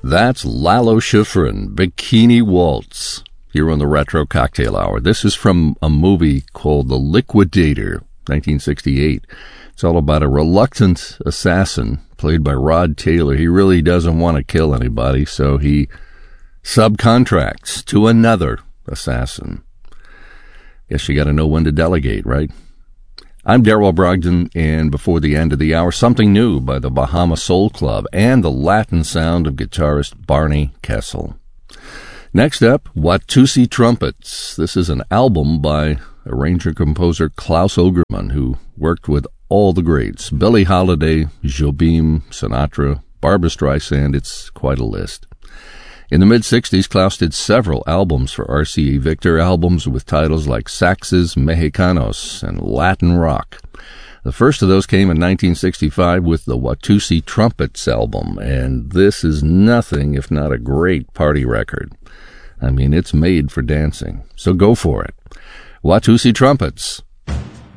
That's Lalo Schifrin, Bikini Waltz, here on the Retro Cocktail Hour. This is from a movie called The Liquidator, 1968. It's all about a reluctant assassin played by Rod Taylor. He really doesn't want to kill anybody, so he subcontracts to another assassin. Guess you got to know when to delegate, right? I'm Darrell Brogdon, and before the end of the hour, something new by the Bahama Soul Club and the Latin sound of guitarist Barney Kessel. Next up, Watusi Trumpets. This is an album by arranger-composer Klaus Ogerman, who worked with all the greats: Billie Holiday, Jobim, Sinatra, Barbra Streisand. It's quite a list. In the mid-'60s, Klaus did several albums for RCA Victor, albums with titles like Saxes Mexicanos and Latin Rock. The first of those came in 1965 with the Watusi Trumpets album, and this is nothing if not a great party record. I mean, it's made for dancing, so go for it. Watusi Trumpets,